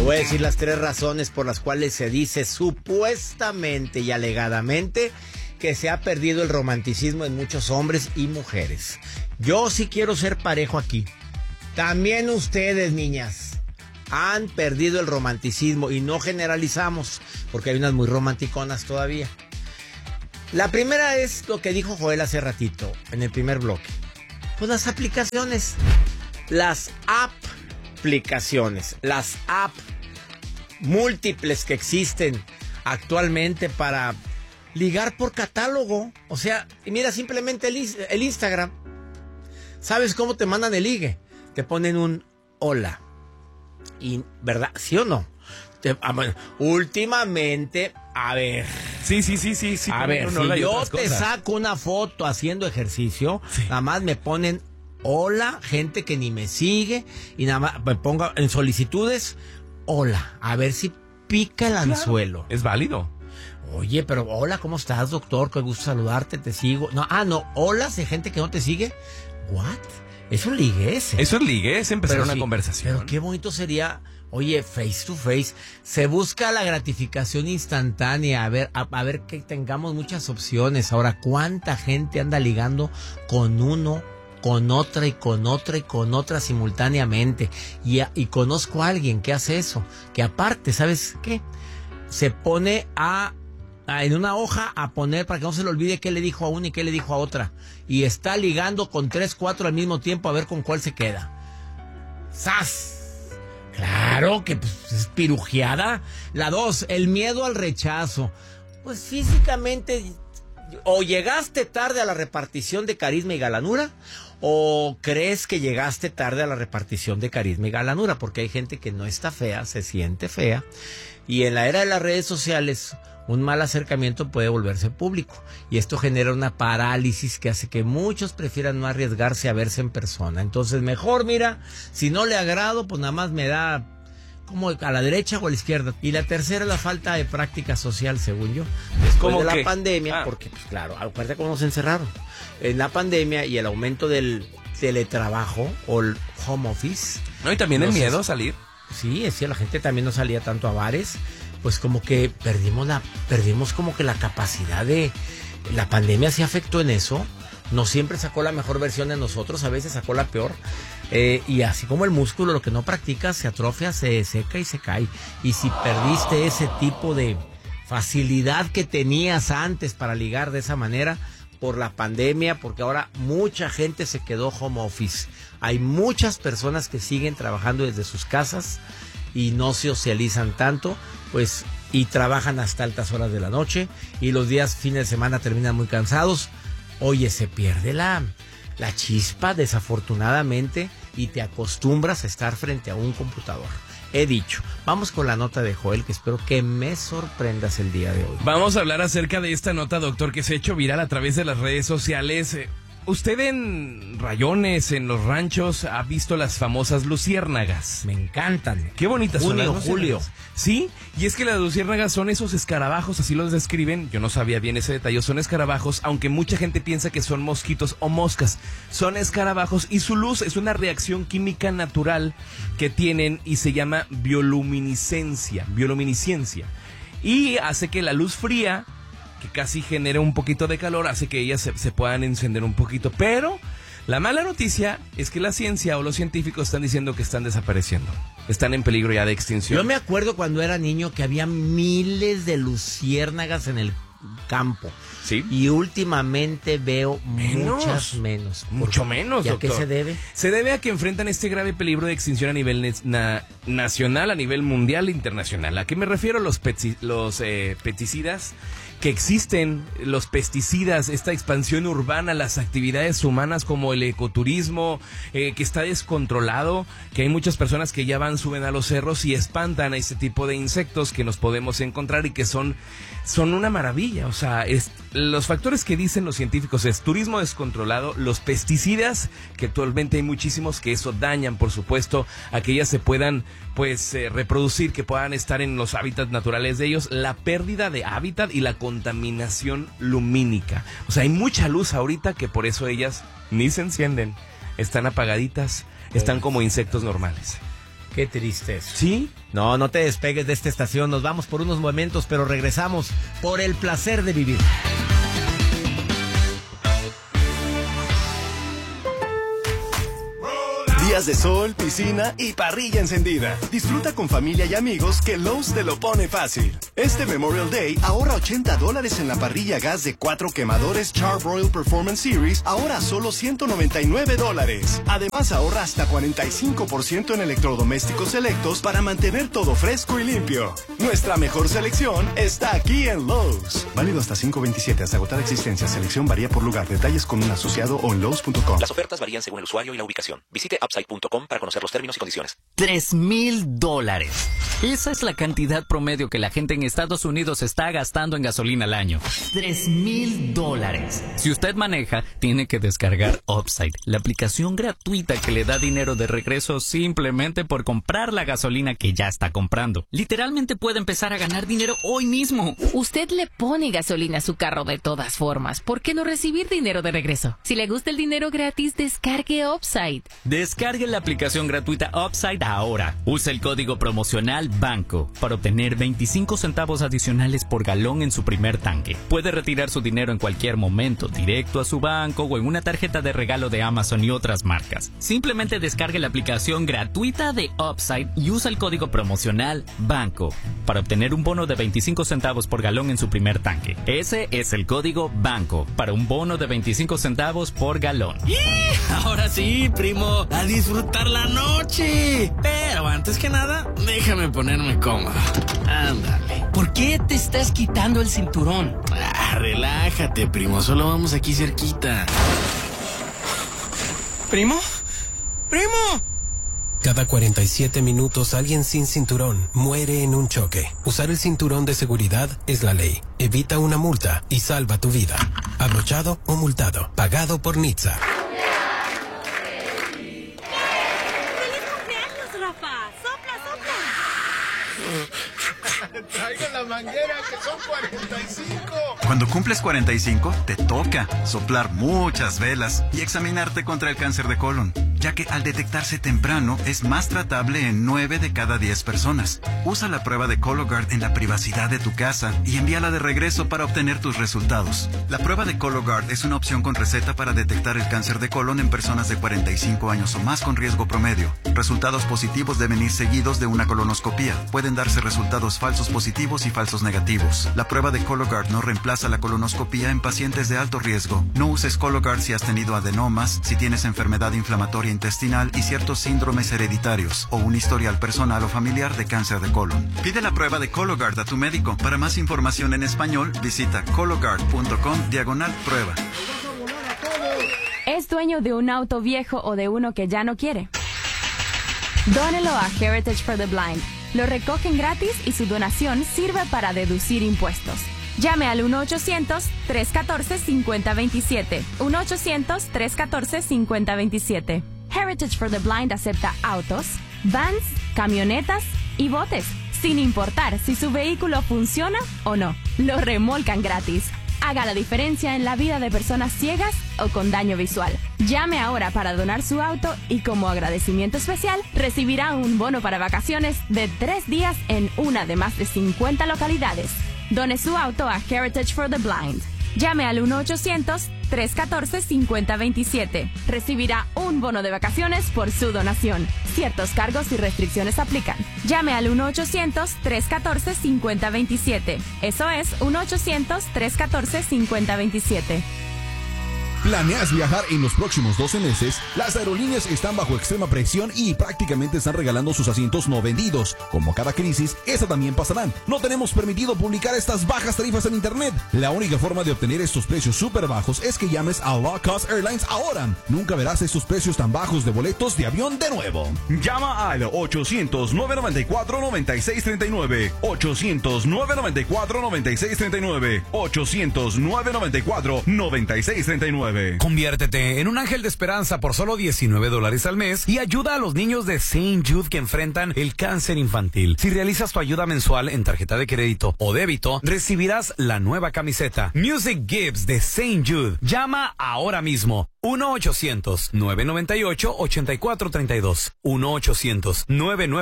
voy a decir las 3 razones por las cuales se dice supuestamente y alegadamente que se ha perdido el romanticismo en muchos hombres y mujeres. Yo sí quiero ser parejo aquí. También ustedes, niñas, han perdido el romanticismo y no generalizamos, porque hay unas muy romanticonas todavía. La primera es lo que dijo Joel hace ratito, en el primer bloque. Pues las aplicaciones, las aplicaciones, las apps múltiples que existen actualmente para ligar por catálogo. O sea, mira simplemente el Instagram. ¿Sabes cómo te mandan el ligue? Te ponen un hola. Y, ¿verdad? ¿Sí o no? Últimamente, a ver. Sí. A ver, si yo te saco una foto haciendo ejercicio, nada más me ponen hola, gente que ni me sigue, y nada más me pongo en solicitudes, hola, a ver si pica el anzuelo. Es válido. Oye, pero hola, ¿cómo estás, doctor? Qué gusto saludarte, te sigo. No, hola de gente que no te sigue. ¿What? Es un ligue ese. Eso es ligue, es empezar una conversación. Pero qué bonito sería, oye, face to face. Se busca la gratificación instantánea. A ver que tengamos muchas opciones. Ahora, ¿cuánta gente anda ligando con uno, con otra y con otra y con otra simultáneamente? Y conozco a alguien que hace eso. Que aparte, ¿sabes qué? Se pone en una hoja a poner para que no se le olvide qué le dijo a una y qué le dijo a otra. Y está ligando con 3, 4 al mismo tiempo a ver con cuál se queda. ¡Sas! Claro que pues, es pirujeada. La 2, el miedo al rechazo. Pues físicamente, o llegaste tarde a la repartición de carisma y galanura, o crees que llegaste tarde a la repartición de carisma y galanura, porque hay gente que no está fea, se siente fea. Y en la era de las redes sociales, un mal acercamiento puede volverse público. Y esto genera una parálisis que hace que muchos prefieran no arriesgarse a verse en persona. Entonces, mejor, mira, si no le agrado, pues nada más me da como a la derecha o a la izquierda. Y la tercera, la falta de práctica social, según yo. Después de la pandemia, porque, pues claro, acuérdate cómo nos encerraron. En la pandemia y el aumento del teletrabajo o el home office. No, y también el miedo a salir. Sí, es que la gente también no salía tanto a bares, pues como que perdimos como que la capacidad de... La pandemia sí afectó en eso, no siempre sacó la mejor versión de nosotros, a veces sacó la peor, y así como el músculo, lo que no practicas se atrofia, se seca y se cae, y si perdiste ese tipo de facilidad que tenías antes para ligar de esa manera, por la pandemia, porque ahora mucha gente se quedó home office. Hay muchas personas que siguen trabajando desde sus casas y no socializan tanto, pues, y trabajan hasta altas horas de la noche y los días fines de semana terminan muy cansados. Oye, se pierde la chispa, desafortunadamente, y te acostumbras a estar frente a un computador. He dicho, vamos con la nota de Joel, que espero que me sorprendas el día de hoy. Vamos a hablar acerca de esta nota, doctor, que se ha hecho viral a través de las redes sociales. ¿Usted en rayones, en los ranchos, ha visto las famosas luciérnagas? Me encantan. Qué bonitas son las luciérnagas. Julio. Sí, y es que las luciérnagas son esos escarabajos, así los describen. Yo no sabía bien ese detalle, son escarabajos, aunque mucha gente piensa que son mosquitos o moscas. Son escarabajos y su luz es una reacción química natural que tienen y se llama bioluminiscencia. Y hace que la luz fría, que casi genera un poquito de calor, hace que ellas se puedan encender un poquito. Pero la mala noticia es que la ciencia o los científicos están diciendo que están desapareciendo. Están en peligro ya de extinción. Yo me acuerdo cuando era niño que había miles de luciérnagas en el campo. Sí. Y últimamente veo muchas menos. Mucho menos, ¿Y a doctor? qué se debe? Se debe a que enfrentan este grave peligro de extinción a nivel nacional, a nivel mundial e internacional. ¿A qué me refiero? Los pesticidas que existen, los pesticidas, esta expansión urbana, las actividades humanas como el ecoturismo, que está descontrolado, que hay muchas personas que ya suben a los cerros y espantan a este tipo de insectos que nos podemos encontrar y que son una maravilla. O sea, los factores que dicen los científicos es turismo descontrolado, los pesticidas, que actualmente hay muchísimos, que eso dañan, por supuesto, a que ellas se puedan reproducir, que puedan estar en los hábitats naturales de ellos, la pérdida de hábitat y la contaminación lumínica. O sea, hay mucha luz ahorita que por eso ellas ni se encienden, están apagaditas, están como insectos normales. Qué triste eso. ¿Sí? No te despegues de esta estación. Nos vamos por unos momentos, pero regresamos por el placer de vivir. Días de sol, piscina y parrilla encendida. Disfruta con familia y amigos que Lowe's te lo pone fácil. Este Memorial Day ahorra $80 en la parrilla gas de 4 quemadores Char-Broil Performance Series, ahora solo $199. Además ahorra hasta 45% en electrodomésticos selectos para mantener todo fresco y limpio. Nuestra mejor selección está aquí en Lowe's. Válido hasta 5/27 hasta agotar existencia. Selección varía por lugar. Detalles con un asociado o en Lowe's.com. Las ofertas varían según el usuario y la ubicación. Visite upside.com para conocer los términos y condiciones. $3,000. Esa es la cantidad promedio que la gente en Estados Unidos está gastando en gasolina al año. $3,000. Si usted maneja, tiene que descargar Upside, la aplicación gratuita que le da dinero de regreso simplemente por comprar la gasolina que ya está comprando. Literalmente puede empezar a ganar dinero hoy mismo. Usted le pone gasolina a su carro de todas formas. ¿Por qué no recibir dinero de regreso? Si le gusta el dinero gratis, descargue Upside. Descargue la aplicación gratuita Upside ahora. Usa el código promocional BANCO para obtener 25 centavos adicionales por galón en su primer tanque. Puede retirar su dinero en cualquier momento, directo a su banco o en una tarjeta de regalo de Amazon y otras marcas. Simplemente descargue la aplicación gratuita de Upside y usa el código promocional BANCO para obtener un bono de 25 centavos por galón en su primer tanque. Ese es el código BANCO para un bono de 25 centavos por galón. Ahora sí, primo, a disfrutar la noche. Pero antes que nada, déjame ponerme cómodo. Ándale. ¿Por qué te estás quitando el cinturón? Relájate, primo, solo vamos aquí cerquita. ¿Primo? ¡Primo! Cada 47 minutos alguien sin cinturón muere en un choque. Usar el cinturón de seguridad es la ley. Evita una multa y salva tu vida. Abrochado o multado. Pagado por NHTSA. ¡Feliz cumpleaños, Rafa! ¡Sopla, sopla! Traigan la manguera, que son 45. Cuando cumples 45, te toca soplar muchas velas y examinarte contra el cáncer de colon, ya que al detectarse temprano es más tratable en 9 de cada 10 personas. Usa la prueba de Cologuard en la privacidad de tu casa y envíala de regreso para obtener tus resultados. La prueba de Cologuard es una opción con receta para detectar el cáncer de colon en personas de 45 años o más con riesgo promedio. Resultados positivos deben ir seguidos de una colonoscopía. Pueden darse resultados falsos positivos y falsos negativos. La prueba de Cologuard no reemplaza la colonoscopía en pacientes de alto riesgo. No uses Cologuard si has tenido adenomas, si tienes enfermedad inflamatoria intestinal y ciertos síndromes hereditarios o un historial personal o familiar de cáncer de colon. Pide la prueba de Cologuard a tu médico. Para más información en español, visita cologuard.com/prueba. ¿Es dueño de un auto viejo o de uno que ya no quiere? Dónelo a Heritage for the Blind. Lo recogen gratis y su donación sirve para deducir impuestos. Llame al 1-800-314-5027. 1-800-314-5027. Heritage for the Blind acepta autos, vans, camionetas y botes, sin importar si su vehículo funciona o no. Lo remolcan gratis. Haga la diferencia en la vida de personas ciegas o con daño visual. Llame ahora para donar su auto y como agradecimiento especial recibirá un bono para vacaciones de 3 días en una de más de 50 localidades. Done su auto a Heritage for the Blind. Llame al 1-800-314-5027. Recibirá un bono de vacaciones por su donación. Ciertos cargos y restricciones aplican. Llame al 1-800-314-5027. Eso es 1-800-314-5027. ¿Planeas viajar en los próximos 12 meses? Las aerolíneas están bajo extrema presión y prácticamente están regalando sus asientos no vendidos. Como cada crisis, esa también pasará. No tenemos permitido publicar estas bajas tarifas en internet. La única forma de obtener estos precios súper bajos es que llames a Low Cost Airlines ahora. Nunca verás estos precios tan bajos de boletos de avión de nuevo. Llama al 800-994-9639. 800-994-9639. 800-994-9639. Conviértete en un ángel de esperanza por solo $19 al mes y ayuda a los niños de St. Jude que enfrentan el cáncer infantil. Si realizas tu ayuda mensual en tarjeta de crédito o débito, recibirás la nueva camiseta Music Gives de St. Jude. Llama ahora mismo. 1-800-998-8432. 1-800-998